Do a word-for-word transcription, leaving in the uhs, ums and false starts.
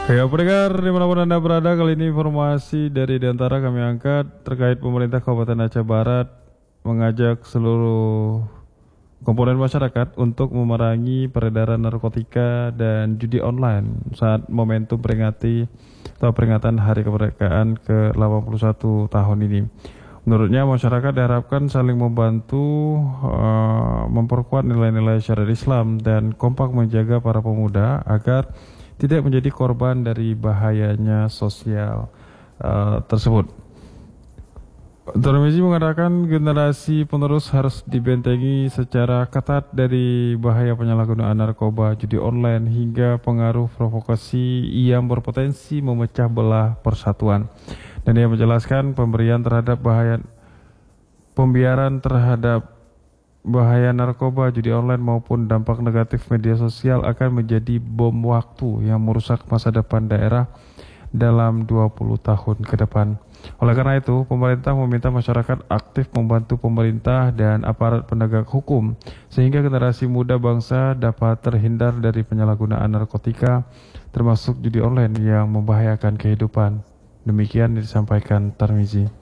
Ya pendengar dimanapun Anda berada, kali ini informasi dari Diantara kami angkat terkait pemerintah Kabupaten Aceh Barat mengajak seluruh komponen masyarakat untuk memerangi peredaran narkotika dan judi online saat momentum peringati atau peringatan Hari Kemerdekaan ke delapan puluh satu tahun ini. Menurutnya masyarakat diharapkan saling membantu uh, memperkuat nilai-nilai syariat Islam dan kompak menjaga para pemuda agar tidak menjadi korban dari bahayanya sosial uh, tersebut. Tarmizi mengatakan generasi penerus harus dibentengi secara ketat dari bahaya penyalahgunaan narkoba, judi online hingga pengaruh provokasi yang berpotensi memecah belah persatuan. Dan dia menjelaskan pemberian terhadap bahaya pembiaran terhadap bahaya narkoba, judi online maupun dampak negatif media sosial akan menjadi bom waktu yang merusak masa depan daerah dalam dua puluh tahun ke depan. Oleh karena itu, pemerintah meminta masyarakat aktif membantu pemerintah dan aparat penegak hukum sehingga generasi muda bangsa dapat terhindar dari penyalahgunaan narkotika termasuk judi online yang membahayakan kehidupan. Demikian disampaikan Tarmizi.